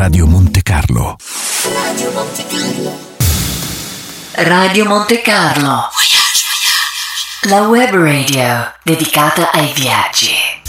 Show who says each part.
Speaker 1: Radio Monte Carlo.
Speaker 2: Radio Monte Carlo, la web radio dedicata ai viaggi.